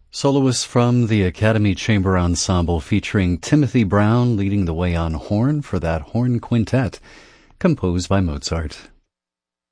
Soloists from the Academy Chamber Ensemble featuring Timothy Brown leading the way on horn for that horn quintet composed by Mozart.